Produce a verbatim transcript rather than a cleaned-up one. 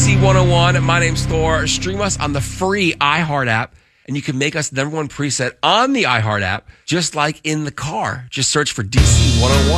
C one oh one. My name's Thor. Stream us on the free iHeart app, and you can make us the number one preset on the iHeart app, just like in the car. Just search for D C one oh one.